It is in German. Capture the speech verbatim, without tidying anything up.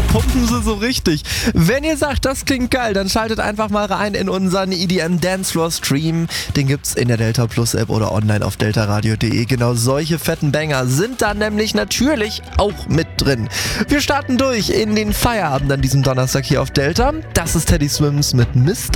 pumpen sie so richtig. Wenn ihr sagt, das klingt geil, dann schaltet einfach mal rein in unseren E D M Dancefloor Stream. Den gibt's in der Delta Plus App oder online auf deltaradio punkt de. Genau solche fetten Banger sind da nämlich natürlich auch mit drin. Wir starten durch in den Feierabend an diesem Donnerstag hier auf Delta. Das ist Teddy Swims mit Mister